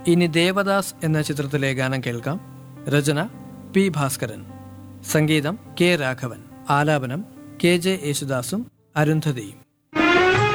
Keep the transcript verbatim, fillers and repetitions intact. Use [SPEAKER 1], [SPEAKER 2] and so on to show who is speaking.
[SPEAKER 1] ഇനി ദേവദാസ് എന്ന ചിത്രത്തിലെ ഗാനം കേൾക്കാം. രചന പി ഭാസ്കരൻ, സംഗീതം കെ രാഘവൻ, ആലാപനം കെ ജെ യേശുദാസും അരുന്ധതിയും.